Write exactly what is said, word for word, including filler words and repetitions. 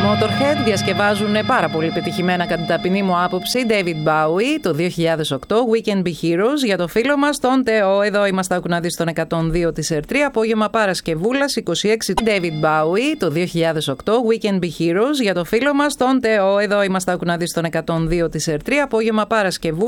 Motorhead διασκευάζουν πάρα πολύ πετυχημένα κατά την ταπεινή μου άποψη David Bowie το δύο χιλιάδες οκτώ, We Can Be Heroes, για το φίλο μας τον Τεό. Εδώ είμαστε ακουνάδι στον εκατόν δύο της ΕΡΤ τρία, απόγευμα Παρασκευούλας είκοσι έξι. David Bowie το δύο χιλιάδες οκτώ, We Can Be Heroes, για το φίλο μας τον Τεό. Εδώ είμαστε ακουνάδι στον εκατόν δύο της ΕΡΤ τρία, απόγευμα Παρασκευούλας.